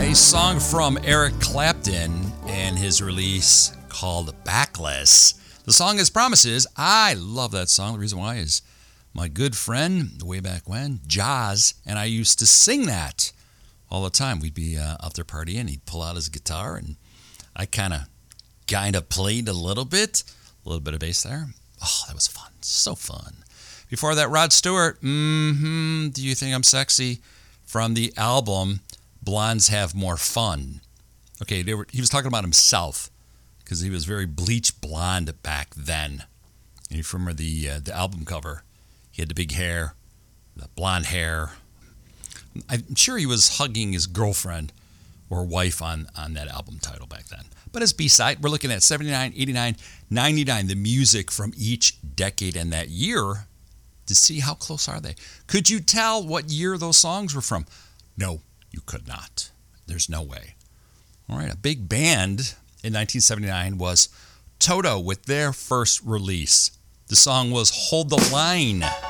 A song from Eric Clapton and his release called Backless. The song is Promises. I love that song. The reason why is my good friend, way back when, Jaws, and I used to sing that all the time. We'd be out there partying. He'd pull out his guitar, and I kind of played a little bit of bass there. Oh, that was fun. So fun. Before that, Rod Stewart, Do You Think I'm Sexy? From the album Blondes Have More Fun. Okay, he was talking about himself because he was very bleach blonde back then. And you remember the album cover. He had the big hair, the blonde hair. I'm sure he was hugging his girlfriend or wife on that album title back then. But as B-side, we're looking at 79, 89, 99, the music from each decade and that year to see how close are they. Could you tell what year those songs were from? No, you could not. There's no way. All right, a big band in 1979 was Toto with their first release. The song was Hold the Line.